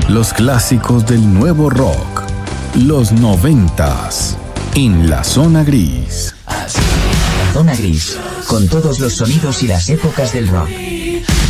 Los clásicos del nuevo rock. Los 90s. En la zona gris. La zona gris. Con todos los sonidos y las épocas del rock.